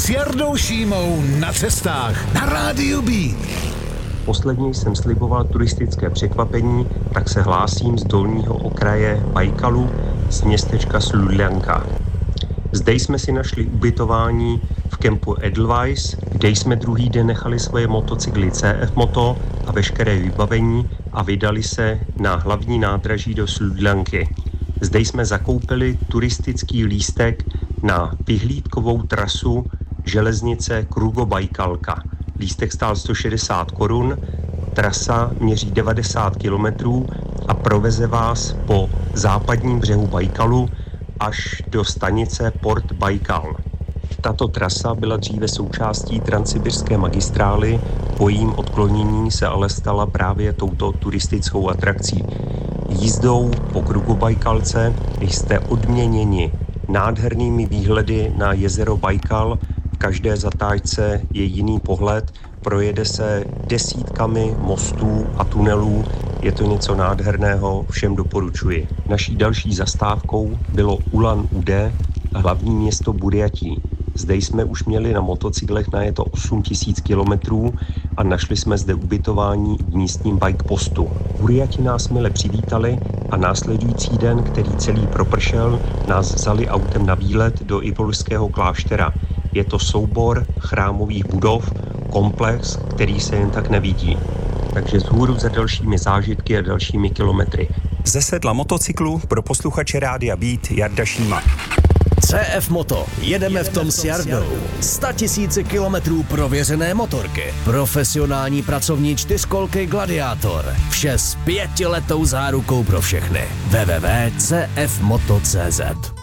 S Jardou Šímou na cestách na Rádiu Beat. Posledně jsem sliboval turistické překvapení, tak se hlásím z dolního okraje Bajkalu z městečka Sludljanka. Zde jsme si našli ubytování v kempu Edelweiss, kde jsme druhý den nechali svoje motocykly CF Moto a veškeré vybavení a vydali se na hlavní nádraží do Sludljanky. Zde jsme zakoupili turistický lístek na vyhlídkovou trasu železnice Krugo-Bajkalka. Lístek stál 160 korun, trasa měří 90 kilometrů a proveze vás po západním břehu Bajkalu až do stanice Port Bajkal. Tato trasa byla dříve součástí transsibirské magistrály, po jejím odklonění se ale stala právě touto turistickou atrakcí. Jízdou po Krugo-Bajkalce jste odměněni nádhernými výhledy na jezero Bajkal. V každé zatáčce je jiný pohled, projede se desítkami mostů a tunelů, je to něco nádherného, všem doporučuji. Naší další zastávkou bylo Ulan-Ude, hlavní město Burjatí. Zde jsme už měli na motocyklech najeto 8000 kilometrů a našli jsme zde ubytování v místním bike postu. Burjati nás mile přivítali a následující den, který celý propršel, nás vzali autem na výlet do Ipolského kláštera. Je to soubor chrámových budov, komplex, který se jen tak nevidí. Takže vzhůru za dalšími zážitky a dalšími kilometry. Ze sedla motocyklu pro posluchače Rádia Beat Jarda Šíma. CF Moto. Jedeme v tom s Jardou. 100 000 kilometrů prověřené motorky. Profesionální pracovní čtyřkolky Gladiátor. Vše s 5letou zárukou pro všechny. www.cfmoto.cz